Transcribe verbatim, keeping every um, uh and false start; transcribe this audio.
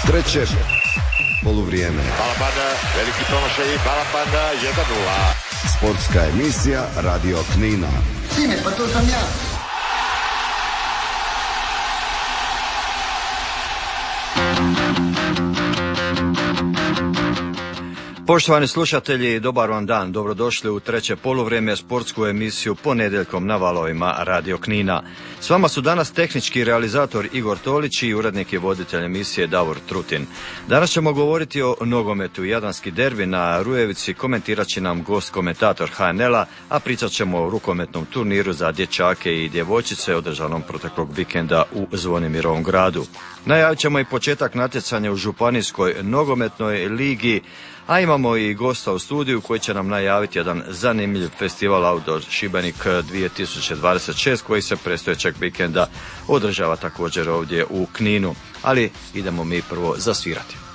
Treće poluvrijeme. Balabanda, veliki promašaj, Balabanda, jedan nula. Sportska emisija Radio Knina. Sine, pa to sam ja. Poštovani slušatelji, dobar vam dan, dobrodošli u treće poluvrijeme, sportsku emisiju ponedjeljkom na valovima Radio Knina. S vama su danas tehnički realizator Igor Tolić i urednik i voditelj emisije Davor Trutin. Danas ćemo govoriti o nogometu. Jadranski derbi na Rujevici komentirat će nam gost komentator H N L-a, a pričat ćemo o rukometnom turniru za dječake i djevojčice održanom proteklog vikenda u Zvonimirovom gradu. Najavit ćemo i početak natjecanja u Županijskoj nogometnoj ligi, a imamo i gosta u studiju koji će nam najaviti jedan zanimljiv festival Outdoor Šibenik dvije tisuće dvadeset šest koji se predstojećeg vikenda održava također ovdje u Kninu. Ali idemo mi prvo zasvirati.